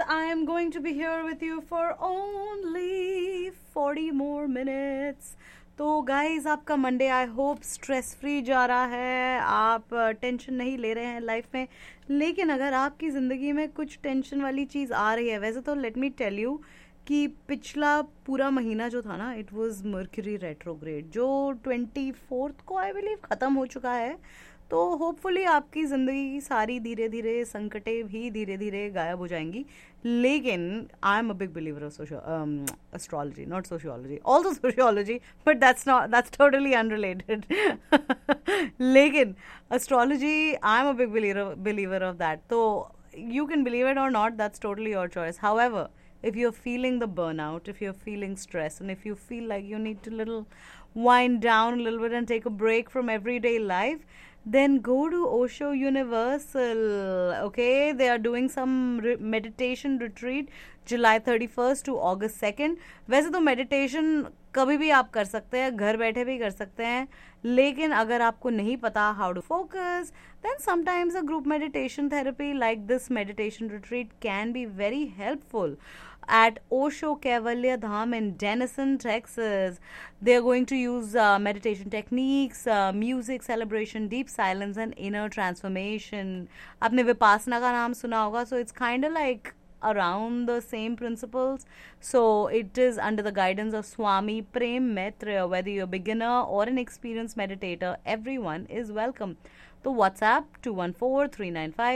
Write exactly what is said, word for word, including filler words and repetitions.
I am going to be here with you for only forty more minutes. तो guys आपका Monday I hope stress free जा रहा है, आप tension नहीं ले रहे हैं लाइफ में. लेकिन अगर आपकी ज़िंदगी में कुछ टेंशन वाली चीज़ आ रही है, वैसे तो लेट मी टेल यू कि पिछला पूरा महीना जो था ना, इट वाज मर्क्यूरी रेट्रोग्रेड, जो ट्वेंटी फोर्थ को आई बिलीव ख़त्म हो चुका है. तो होपफुली आपकी ज़िंदगी की सारी धीरे धीरे संकटें भी धीरे धीरे गायब हो जाएंगी. लेकिन I am a big believer of astrology, not sociology, also sociology, but that's not that's totally unrelated. लेकिन astrology, I am a big believer of that. तो you can believe it or not, that's totally your choice. However, if you're feeling the burnout, if you're feeling stress, and if you feel like you need to little wind down a little bit and take a break from everyday life, then go to Osho Universal. Okay, they are doing some re- meditation retreat July thirty-first to August second. वैसे तो meditation कभी भी आप कर सकते हैं, घर बैठे भी कर सकते हैं. लेकिन अगर आपको नहीं पता how to focus, then sometimes a group meditation therapy like this meditation retreat can be very helpful. At Osho Kaivalya Dham in Denison, Texas, they are going to use uh, meditation techniques, uh, music, celebration, deep silence, and inner transformation. आपने विपासना का नाम सुना होगा, so it's kind of like around the same principles. So it is under the guidance of Swami Prem Maitreya. Whether you're a beginner or an experienced meditator, everyone is welcome. So WhatsApp two one four three nine five